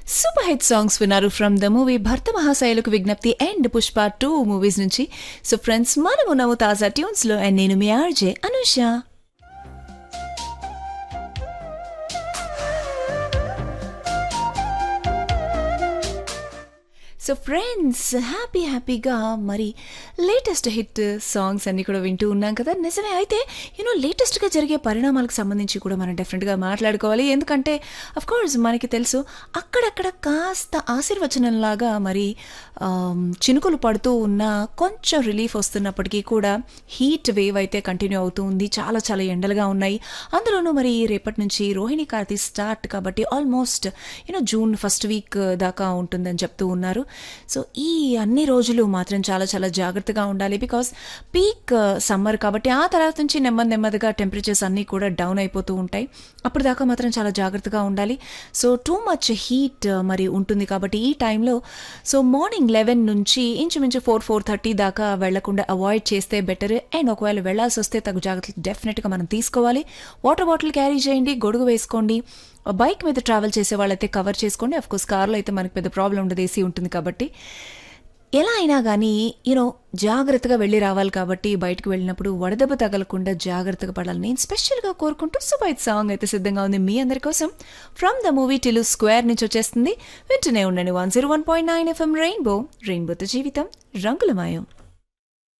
Super hit songs విన్నారు from the movie భర్త మహాశైలకు విజ్ఞప్తి అండ్ పుష్ప 2 మూవీస్ నుంచి. సో ఫ్రెండ్స్, మనము నవ్వు తాజా ట్యూన్స్ లో అండ్ నేను మీ ఆర్జే అనుష. సో ఫ్రెండ్స్, హ్యాపీగా మరి లేటెస్ట్ హిట్ సాంగ్స్ అన్నీ కూడా వింటూ ఉన్నాం కదా. నిజమే. అయితే లేటెస్ట్గా జరిగే పరిణామాలకు సంబంధించి కూడా మనం డెఫినెట్గా మాట్లాడుకోవాలి. ఎందుకంటే అఫ్కోర్స్ మనకి తెలుసు, అక్కడక్కడ కాస్త ఆశీర్వచనంలాగా మరి చినుకులు పడుతూ ఉన్న కొంచెం రిలీఫ్ వస్తున్నప్పటికీ కూడా హీట్ వేవ్ అయితే కంటిన్యూ అవుతూ ఉంది. చాలా చాలా ఎండలుగా ఉన్నాయి. అందులోనూ మరి రేపటి నుంచి రోహిణి కార్తీ స్టార్ట్ కాబట్టి ఆల్మోస్ట్ జూన్ ఫస్ట్ వీక్ దాకా ఉంటుందని చెప్తూ ఉన్నారు. సో ఈ అన్ని రోజులు మాత్రం చాలా చాలా జాగ్రత్తగా ఉండాలి. బికాస్ పీక్ సమ్మర్ కాబట్టి ఆ తర్వాత నుంచి నెమ్మదిగా టెంపరేచర్స్ అన్నీ కూడా డౌన్ అయిపోతూ ఉంటాయి. అప్పుడు దాకా మాత్రం చాలా జాగ్రత్తగా ఉండాలి. సో టూ మచ్ హీట్ మరి ఉంటుంది కాబట్టి ఈ టైంలో సో మార్నింగ్ 11 నుంచి ఇంచుమించు 4-4:30 దాకా వెళ్లకుండా అవాయిడ్ చేస్తే బెటర్. అండ్ ఒకవేళ వెళ్లాల్సి వస్తే తగు జాగ్రత్తలు డెఫినెట్గా మనం తీసుకోవాలి. వాటర్ బాటిల్ క్యారీ చేయండి, గొడుగు వేసుకోండి. బైక్ మీద ట్రావెల్ చేసే వాళ్ళైతే కవర్ చేసుకోండి. అఫ్కోర్స్ కార్లో అయితే మనకి పెద్ద ప్రాబ్లం ఉండదు, ఏసీ ఉంటుంది కాబట్టి. ఎలా అయినా కానీ జాగ్రత్తగా వెళ్ళి రావాలి కాబట్టి బయటకు వెళ్ళినప్పుడు వడదెబ్బ తగలకుండా జాగ్రత్తగా పడాలి నేను స్పెషల్గా కోరుకుంటూ సూపర్ సాంగ్ అయితే సిద్ధంగా ఉంది మీ అందరి కోసం. ఫ్రమ్ ద మూవీ టిలు స్క్వేర్ నుంచి వచ్చేస్తుంది. వింటూనే ఉండండి 101.9 FM రెయిన్బోతో జీవితం రంగులమయం.